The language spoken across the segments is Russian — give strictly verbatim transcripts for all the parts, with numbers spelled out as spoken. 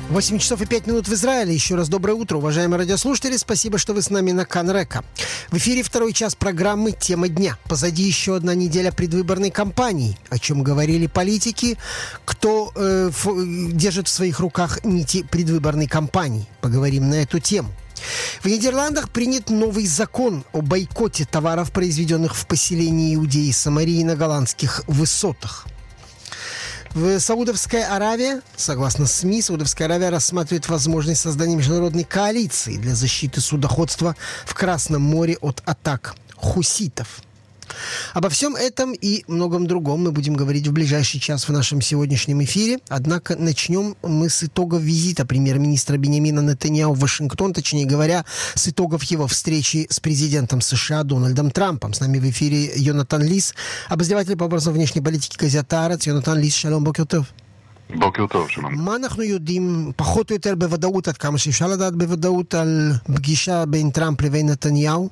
восемь часов и пять минут в Израиле. Еще раз доброе утро, уважаемые радиослушатели. Спасибо, что вы с нами на Кан-Река. В эфире второй час программы «Тема дня». Позади еще одна неделя предвыборной кампании. О чем говорили политики, кто э, ф- держит в своих руках нити предвыборной кампании. Поговорим на эту тему. В Нидерландах принят новый закон о бойкоте товаров, произведенных в поселении Иудеи и Самарии на голландских высотах. В Саудовской Аравии, согласно СМИ, Саудовская Аравия рассматривает возможность создания международной коалиции для защиты судоходства в Красном море от атак хуситов. Обо всем этом и многом другом мы будем говорить в ближайший час в нашем сегодняшнем эфире. Однако начнем мы с итогов визита премьер-министра Биньямина Нетаньяху в Вашингтон, точнее говоря, с итогов его встречи с президентом США Дональдом Трампом. С нами в эфире Йонатан Лис, обозреватель по вопросам внешней политики газеты Haaretz. יונתן ליס, שלום, בוקר טוב. בוקר טוב, שלום. מה אנחנו יודעים פחות או יותר בוודאות, עד כמה שאפשר לדעת בוודאות, על פגישה בין טראמפ לבין נתניהו?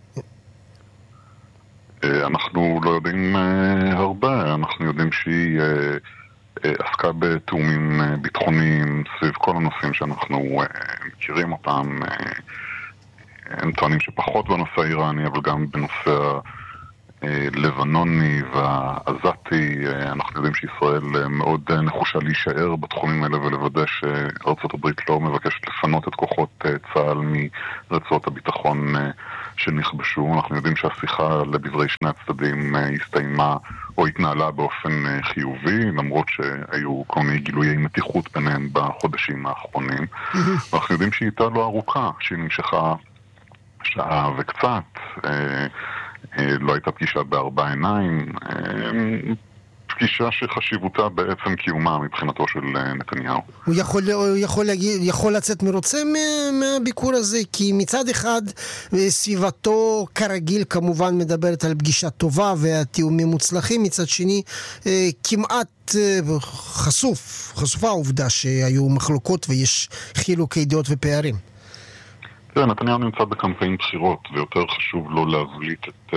אנחנו לא יודעים הרבה, אנחנו יודעים שהיא עסקה בתאומים ביטחוניים סביב כל הנושאים שאנחנו מכירים אותם. הם טוענים שפחות בנושא האיראני, אבל גם בנושא הלבנוני והעזתי. אנחנו יודעים שישראל מאוד נחושה להישאר בתחומים האלה ולוודא שארצות הברית לא מבקשת לפנות את כוחות צה"ל מרצועות הביטחון שנכבשו. אנחנו יודעים שהשיחה לדברי שני הצדדים הסתיימה או התנהלה באופן חיובי, למרות שהיו כל מיני גילויי מתיחות ביניהם בחודשים האחרונים. אנחנו יודעים שהיא הייתה לא ארוכה, שהיא נמשכה שעה וקצת, לא הייתה פגישה בארבע עיניים, פגישה שחשיבותה בעצם קיומה מבחינתו של נתניהו. הוא יכול, הוא יכול, להגיד, יכול לצאת מרוצה מהביקור הזה, כי מצד אחד סביבתו כרגיל כמובן מדברת על פגישה טובה והתיאומים מוצלחים, מצד שני כמעט חשוף, חשופה העובדה שהיו מחלוקות ויש חילוקי דעות ופערים. כן, נתניהו נמצא בקמפיין בחירות, ויותר חשוב לו להבליט את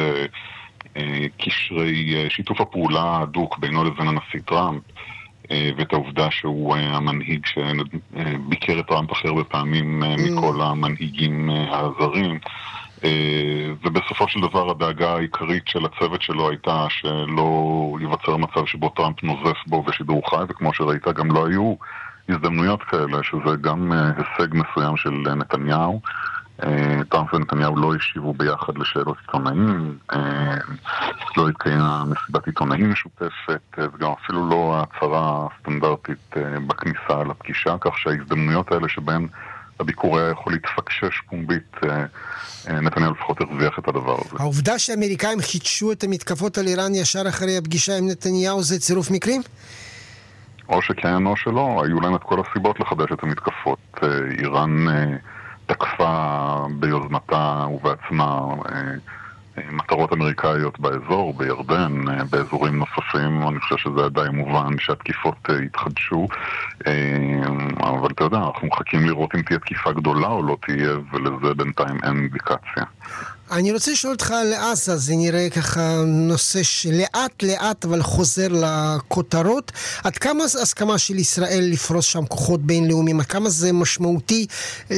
קשרי שיתוף הפעולה ההדוק בינו לבין הנשיא טראמפ, ואת העובדה שהוא המנהיג שביקר את טראמפ הכי הרבה פעמים מכל המנהיגים הזרים. ובסופו של דבר הדאגה העיקרית של הצוות שלו הייתה שלא ייווצר מצב שבו טראמפ נוזף בו בשידור חי, וכמו שראית גם לא היו הזדמנויות כאלה, שזה גם הישג מסוים של נתניהו. טראמפ ונתניהו לא השיבו ביחד לשאלות עיתונאים, לא התקיימה מסיבת עיתונאים משותפת, וגם אפילו לא ההצהרה הסטנדרטית בכניסה לפגישה, כך שההזדמנויות האלה שבהן הביקור היה יכול להתפקשש פומבית, נתניהו לפחות הרוויח את הדבר הזה. העובדה שהאמריקאים חידשו את המתקפות על איראן ישר אחרי הפגישה עם נתניהו זה צירוף מקרים? או שכן או שלא, היו להם את כל הסיבות לחדש את המתקפות. איראן תקפה ביוזמתה ובעצמה מטרות אמריקאיות באזור, בירדן, באזורים נוספים. אני חושב שזה די מובן שהתקיפות התחדשו, אבל אתה יודע, אנחנו מחכים לראות אם תהיה תקיפה גדולה או לא תהיה, ולזה בינתיים אין אינדיקציה. אני רוצה לשאול אותך על עזה, זה נראה ככה נושא שלאט לאט אבל חוזר לכותרות. עד כמה הסכמה של ישראל לפרוס שם כוחות בינלאומיים, עד כמה זה משמעותי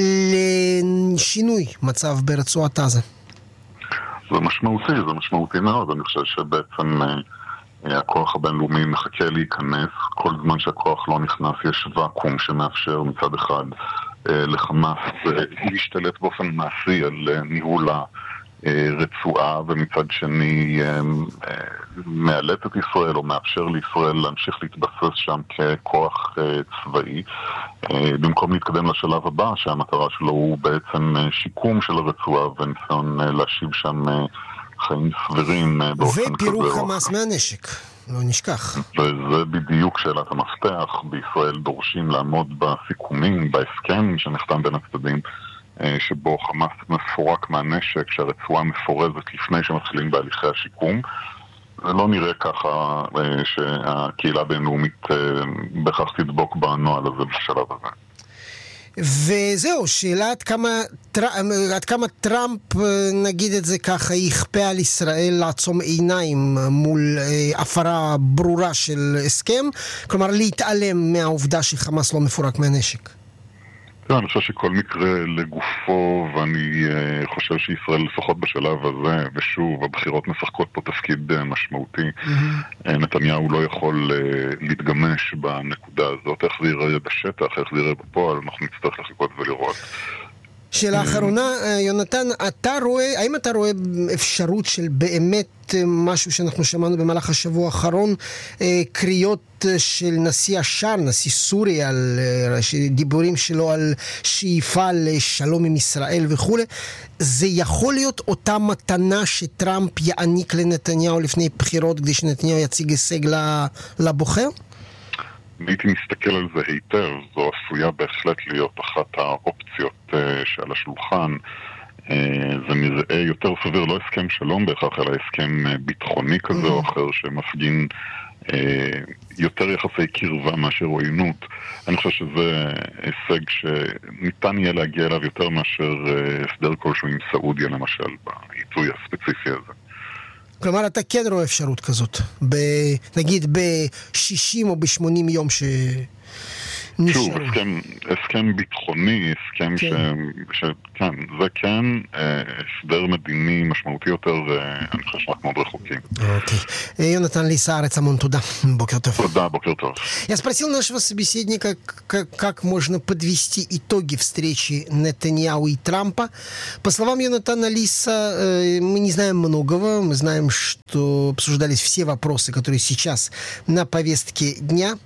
לשינוי מצב ברצועת עזה? זה משמעותי, זה משמעותי מאוד. אני חושב שבעצם הכוח הבינלאומי מחכה להיכנס. כל זמן שהכוח לא נכנס יש ואקום שמאפשר מצד אחד לחמאס להשתלט באופן מעשי על ניהול הרצועה, ומצד שני מאלץ את ישראל או מאפשר לישראל להמשיך להתבסס שם ככוח צבאי, במקום להתקדם לשלב הבא שהמטרה שלו הוא בעצם שיקום של הרצועה וניסיון להשיב שם חיים סבירים באופן כזה. ופירוק חמאס מהנשק, לא נשכח. וזה בדיוק שאלת המפתח. בישראל דורשים לעמוד בסיכומים, בהסכם שנחתם בין הצדדים, שבו חמאס מפורק מהנשק, שהרצועה מפורזת לפני שמתחילים בהליכי השיקום. זה לא נראה ככה שהקהילה הבינלאומית בכך תדבוק בנועל הזה בשלב הזה. וזהו, שאלה עד כמה, עד כמה טראמפ, נגיד את זה ככה, יכפה על ישראל לעצום עיניים מול הפרה ברורה של הסכם, כלומר להתעלם מהעובדה שחמאס לא מפורק מהנשק. אני חושב שכל מקרה לגופו, ואני חושב שישראל לפחות בשלב הזה, ושוב, הבחירות משחקות פה תפקיד משמעותי. Mm-hmm. נתניהו לא יכול להתגמש בנקודה הזאת, איך זה יראה בשטח, איך זה יראה בפועל, אנחנו נצטרך לחכות ולראות. שאלה אחרונה, יונתן, אתה רואה, האם אתה רואה אפשרות של באמת משהו שאנחנו שמענו במהלך השבוע האחרון, קריאות של נשיא השאר, נשיא סוריה, על דיבורים שלו על שאיפה לשלום עם ישראל וכו', זה יכול להיות אותה מתנה שטראמפ יעניק לנתניהו לפני בחירות כדי שנתניהו יציג הישג לבוחר? הייתי מסתכל על זה היטב, זו עשויה בהחלט להיות אחת האופציות uh, שעל השולחן. Uh, זה נראה יותר סביר, לא הסכם שלום בהכרח, אלא הסכם uh, ביטחוני כזה או אחר שמפגין uh, יותר יחסי קרבה מאשר עוינות. אני חושב שזה הישג שניתן יהיה להגיע אליו יותר מאשר uh, הסדר כלשהו עם סעודיה למשל, בעיתוי הספציפי הזה. כלומר, אתה כן רואה אפשרות כזאת, ב, נגיד ב-שישים או ב-שמונים יום ש... שוב, הסכם, הסכם ביטחוני, הסכם כן. ש... ש... כן, זה כן, הסדר מדיני משמעותי יותר, אני חושב שאנחנו מאוד רחוקים. Окей. Йонатан Лиса, המון туда. Бокер тов. Туда, бокер тов. Я спросил нашего собеседника, как, как можно подвести итоги встречи Нетаньяху и Трампа. По словам Йонатана Лиса, мы не знаем многого. Мы знаем, что обсуждались все вопросы, которые сейчас на повестке дня.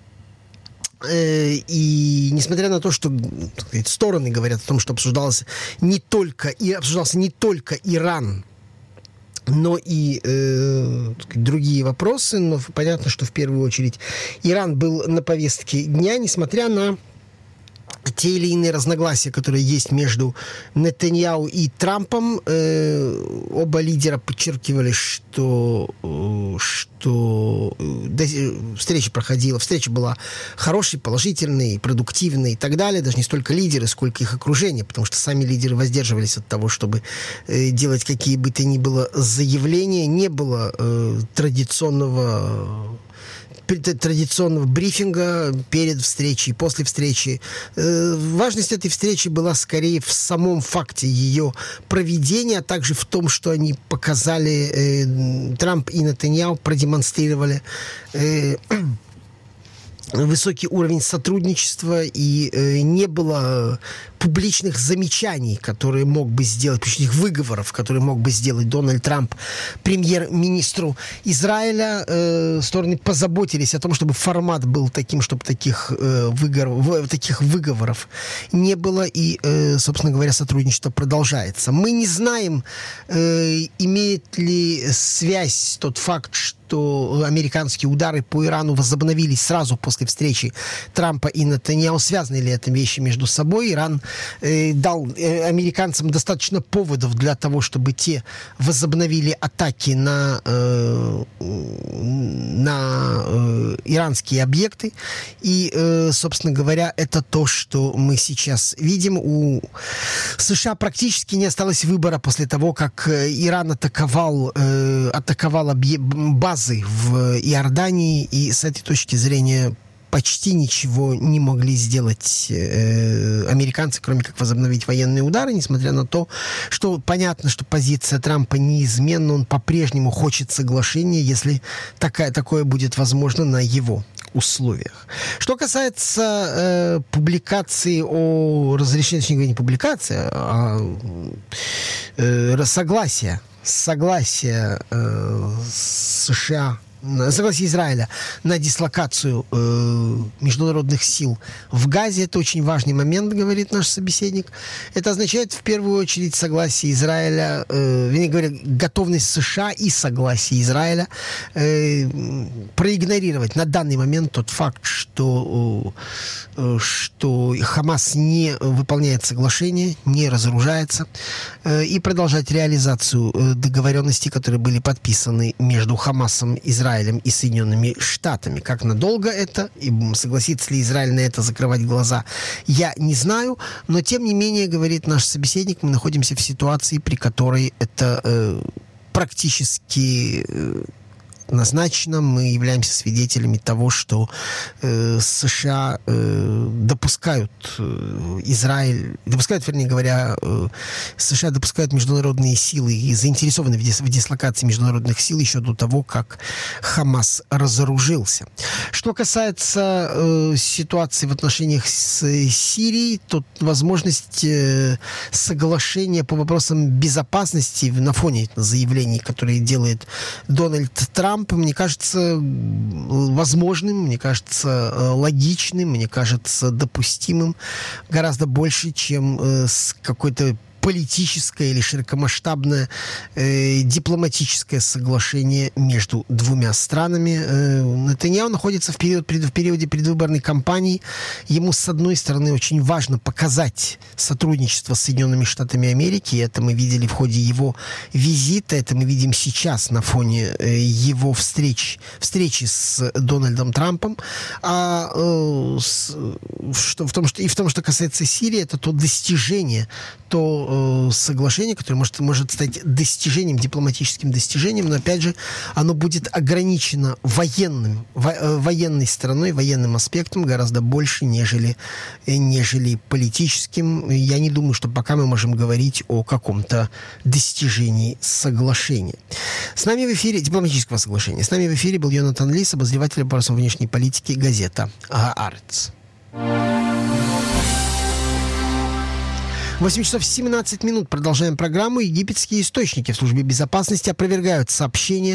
И несмотря на то, что, так сказать, стороны говорят о том, что обсуждался не только, и обсуждался не только Иран, но и э, так сказать, другие вопросы, но понятно, что в первую очередь Иран был на повестке дня, несмотря на те или иные разногласия, которые есть между Нетаньяху и Трампом. Э, оба лидера подчеркивали, что, э, что э, встреча проходила, встреча была хорошей, положительной, продуктивной и так далее. Даже не столько лидеры, сколько их окружение, потому что сами лидеры воздерживались от того, чтобы э, делать какие бы то ни было заявления. Не было э, традиционного... традиционного брифинга перед встречей, после встречи. Э, важность этой встречи была скорее в самом факте ее проведения, а также в том, что они показали, э, Трамп и Нетаньяху продемонстрировали э, высокий уровень сотрудничества, и э, не было публичных замечаний, которые мог бы сделать, публичных выговоров, которые мог бы сделать Дональд Трамп премьер-министру Израиля. Э, стороны позаботились о том, чтобы формат был таким, чтобы таких, э, выговоров, таких выговоров не было, и, э, собственно говоря, сотрудничество продолжается. Мы не знаем, э, имеет ли связь тот факт, что американские удары по Ирану возобновились сразу после встречи Трампа и Нетаньяху. Связаны ли это вещи между собой? Иран э, дал э, американцам достаточно поводов для того, чтобы те возобновили атаки на, э, на э, иранские объекты. И, э, собственно говоря, это то, что мы сейчас видим. У США практически не осталось выбора после того, как Иран атаковал, э, атаковал объ... базы в Иордании, и с этой точки зрения почти ничего не могли сделать э, американцы, кроме как возобновить военные удары, несмотря на то, что понятно, что позиция Трампа неизменна, он по-прежнему хочет соглашения, если такая, такое будет возможно на его условиях. Что касается э, публикации о разрешении, точнее, не публикации, а э, согласия, согласия э, США, согласие Израиля на дислокацию э, международных сил в Газе. Это очень важный момент, говорит наш собеседник. Это означает в первую очередь согласие Израиля, э, вернее говоря, готовность США и согласие Израиля э, проигнорировать на данный момент тот факт, что, э, что Хамас не выполняет соглашение, не разоружается, э, и продолжать реализацию э, договоренностей, которые были подписаны между Хамасом и Израилем и Соединенными Штатами. Как надолго это, и согласится ли Израиль на это закрывать глаза, я не знаю, но тем не менее, говорит наш собеседник, мы находимся в ситуации, при которой это э, практически э, однозначно. Мы являемся свидетелями того, что э, США э, допускают э, Израиль, допускают, вернее говоря, э, США допускают международные силы и заинтересованы в, дис, в дислокации международных сил еще до того, как Хамас разоружился. Что касается э, ситуации в отношениях с э, Сирией, то возможность э, соглашения по вопросам безопасности на фоне заявлений, которые делает Дональд Трамп, мне кажется возможным, мне кажется логичным, мне кажется допустимым гораздо больше, чем э, с какой-то политическое или широкомасштабное э, дипломатическое соглашение между двумя странами. Э, Нетаньяху находится в, период, пред, в периоде предвыборной кампании. Ему, с одной стороны, очень важно показать сотрудничество с Соединенными Штатами Америки. Это мы видели в ходе его визита. Это мы видим сейчас на фоне э, его встреч, встречи с Дональдом Трампом. А э, с, что, в том, что, и в том, что касается Сирии, это то достижение, то соглашение, которое может, может стать достижением, дипломатическим достижением, но, опять же, оно будет ограничено военным, во, военной стороной, военным аспектом гораздо больше, нежели, нежели политическим. Я не думаю, что пока мы можем говорить о каком-то достижении соглашения. С нами в эфире, дипломатического соглашения, с нами в эфире был Йонатан Лис, обозреватель по вопросам внешней политики, газета «Хаарец». восемь часов семнадцать минут. Продолжаем программу. Египетские источники в службе безопасности опровергают сообщения